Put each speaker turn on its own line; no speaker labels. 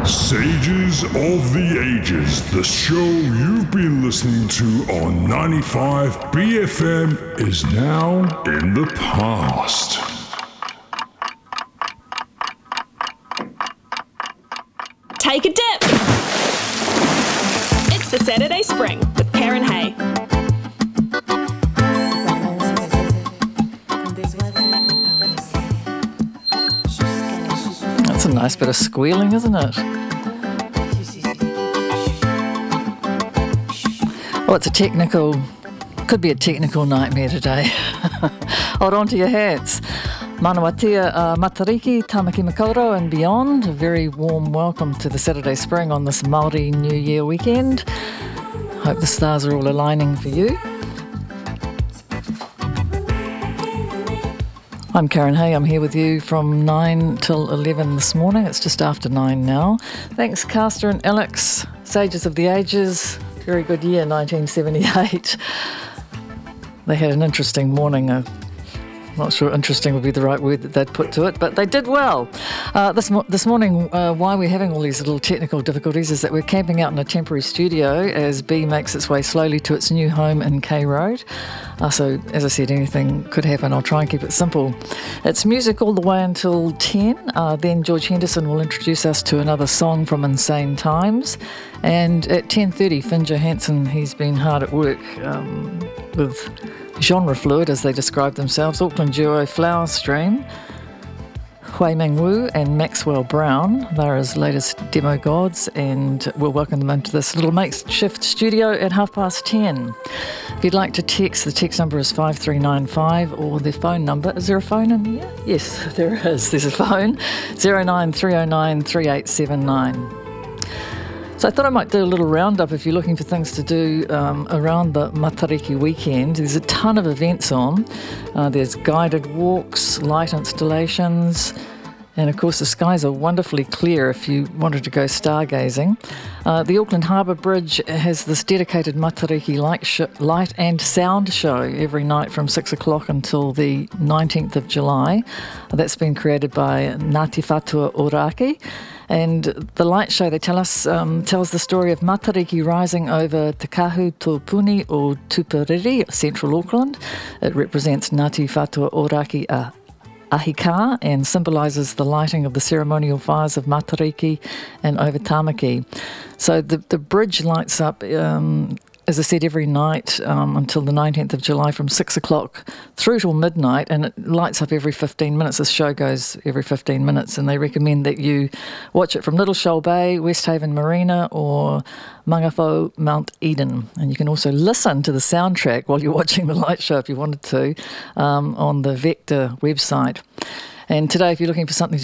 Sages of the Ages, the show you've been listening to on 95 BFM is now in the past.
Take a dip! It's the Saturday Spring with Karen Hay.
That's a nice bit of squealing, isn't it? Oh, could be a technical nightmare today. Hold on to your hats. Manawatia Matariki, Tamaki Makaurau and beyond. A very warm welcome to the Saturday Spring on this Māori New Year weekend. Hope the stars are all aligning for you. I'm Karen Hay. I'm here with you from 9 till 11 this morning. It's just after 9 now. Thanks, Castor and Alex, Sages of the Ages. Very good year, 1978. They had an interesting morning. Not sure interesting would be the right word that they'd put to it, but they did well. This morning, why we're having all these little technical difficulties is that we're camping out in a temporary studio as B makes its way slowly to its new home in K Road. So, as I said, anything could happen. I'll try and keep it simple. It's music all the way until 10. Then George Henderson will introduce us to another song from Insane Times. And at 10:30, Finn Johansson, he's been hard at work with genre fluid, as they describe themselves. Auckland duo Flower Stream, Hui Ming Wu and Maxwell Brown. They're his latest demo gods, and we'll welcome them into this little makeshift studio at 10:30. If you'd like to text, the text number is 5395, or the phone number. Is there a phone in here? Yes, there is. There's a phone, 09309 3879. So I thought I might do a little roundup if you're looking for things to do around the Matariki weekend. There's a ton of events on. There's guided walks, light installations, and of course the skies are wonderfully clear if you wanted to go stargazing. The Auckland Harbour Bridge has this dedicated Matariki light and sound show every night from 6 o'clock until the 19th of July. That's been created by Ngāti Whātua Ōrākei. And the light show, they tell us, tells the story of Matariki rising over Te Kahu Tōpuni o Tupuriri, central Auckland. It represents Ngāti Whātua Ōrākei Ahika and symbolises the lighting of the ceremonial fires of Matariki and over Tāmaki. So the bridge lights up, as I said, every night until the 19th of July from 6 o'clock through till midnight, and it lights up every 15 minutes. This show goes every 15 minutes, and they recommend that you watch it from Little Shoal Bay, West Haven Marina, or Mangawhau, Mount Eden. And you can also listen to the soundtrack while you're watching the light show if you wanted to on the Vector website. And today, if you're looking for something